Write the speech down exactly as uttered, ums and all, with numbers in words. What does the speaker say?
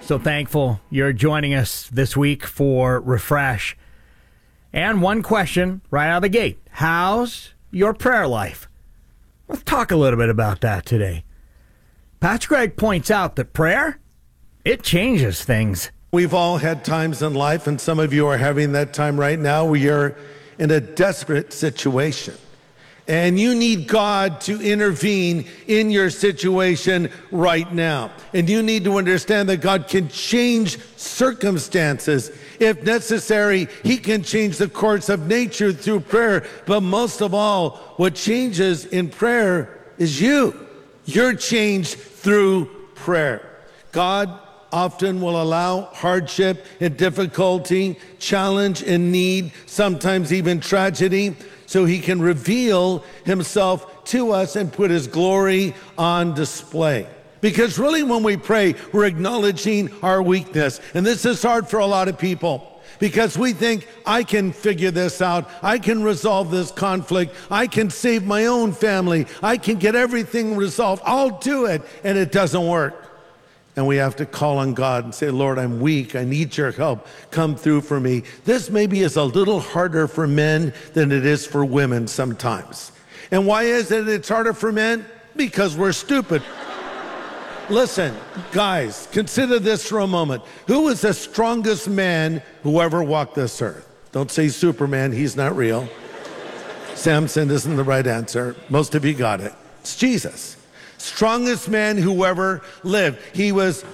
So thankful you're joining us this week for Refresh. And one question right out of the gate. How's your prayer life? Let's talk a little bit about that today. Pastor Greg points out that prayer, it changes things. We've all had times in life, and some of you are having that time right now, where you're in a desperate situation. And you need God to intervene in your situation right now. And you need to understand that God can change circumstances. If necessary, he can change the course of nature through prayer. But most of all, what changes in prayer is you. You're changed through prayer. God often will allow hardship and difficulty, challenge and need, sometimes even tragedy, so he can reveal himself to us and put his glory on display. Because really when we pray, we're acknowledging our weakness. And this is hard for a lot of people because we think, I can figure this out. I can resolve this conflict. I can save my own family. I can get everything resolved. I'll do it. And it doesn't work. And we have to call on God and say, Lord, I'm weak. I need your help. Come through for me. This maybe is a little harder for men than it is for women sometimes. And why is it it's harder for men? Because we're stupid. Listen, guys, consider this for a moment. Who is the strongest man who ever walked this earth? Don't say Superman. He's not real. Samson isn't the right answer. Most of you got it. It's Jesus. Strongest man who ever lived. He was